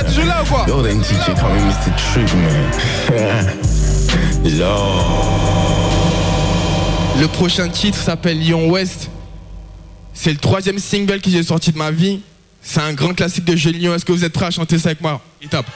toujours là ou quoi? Yo, then DJ, call me Mr. Trick, man. Le prochain titre s'appelle Lyon Ouest. C'est le 3e single que j'ai sorti de ma vie. C'est un grand classique de Jeunes Lyon. Est-ce que vous êtes prêts à chanter ça avec moi? Et tape.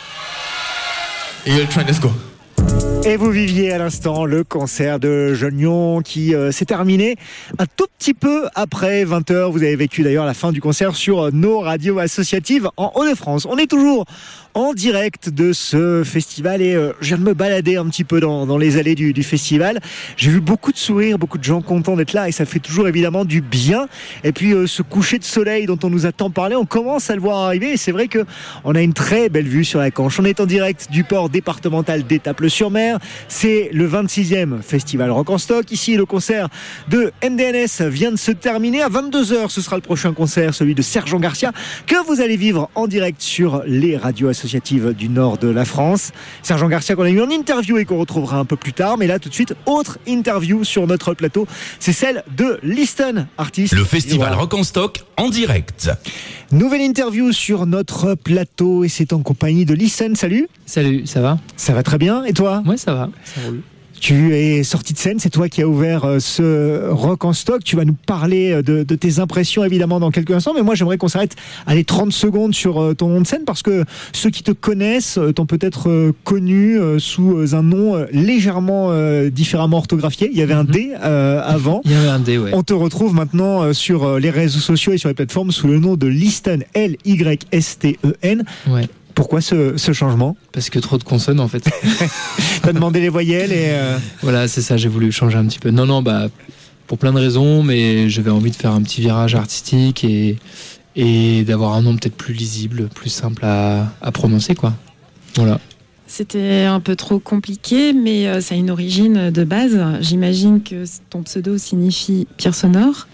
Et you're trying, let's go. Et vous viviez à l'instant le concert de Jeunes Lyon qui s'est terminé un tout petit peu après 20h. Vous avez vécu d'ailleurs la fin du concert sur nos radios associatives en Hauts-de-France. On est toujours en direct de ce festival et je viens de me balader un petit peu dans les allées du festival. J'ai vu beaucoup de sourires, beaucoup de gens contents d'être là et ça fait toujours évidemment du bien. Et puis ce coucher de soleil dont on nous a tant parlé, on commence à le voir arriver et c'est vrai qu'on a une très belle vue sur la Canche. On est en direct du port départemental d'Étaples-sur-Mer. C'est le 26e festival Rock en Stock. Ici, le concert de MDNS vient de se terminer. À 22h, ce sera le prochain concert, celui de Sergent Garcia, que vous allez vivre en direct sur les radios associatives du nord de la France. Sergent Garcia qu'on a eu en interview et qu'on retrouvera un peu plus tard. Mais là, tout de suite, autre interview sur notre plateau. C'est celle de Listen, artiste. Le festival Rock en Stock en direct. Nouvelle interview sur notre plateau et c'est en compagnie de Listen. Salut. Salut, ça va? Ça va très bien. Et toi? Ouais, ça va, ça roule. Tu es sorti de scène, c'est toi qui as ouvert ce Rock en Stock. Tu vas nous parler de tes impressions évidemment dans quelques instants, mais moi j'aimerais qu'on s'arrête 30 secondes sur ton nom de scène parce que ceux qui te connaissent t'ont peut-être connu sous un nom légèrement différemment orthographié. Il y avait un D avant. Il y avait un D, ouais. On te retrouve maintenant sur les réseaux sociaux et sur les plateformes sous le nom de Listen, Lysten. Ouais. Pourquoi ce changement? Parce que trop de consonnes en fait. T'as demandé les voyelles et... Voilà, c'est ça, j'ai voulu changer un petit peu. Non, pour plein de raisons, mais j'avais envie de faire un petit virage artistique et d'avoir un nom peut-être plus lisible, plus simple à prononcer, quoi. Voilà. C'était un peu trop compliqué, mais ça a une origine de base. J'imagine que ton pseudo signifie pierre sonore.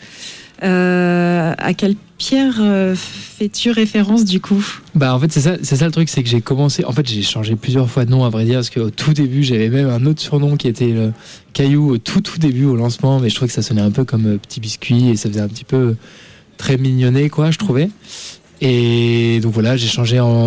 À quelle pierre fais-tu référence du coup? En fait c'est ça le truc, c'est que j'ai commencé, en fait j'ai changé plusieurs fois de nom à vrai dire, parce qu'au tout début j'avais même un autre surnom qui était le Caillou au tout début au lancement, mais je trouvais que ça sonnait un peu comme petit biscuit et ça faisait un petit peu très mignonné quoi je trouvais, et donc voilà j'ai changé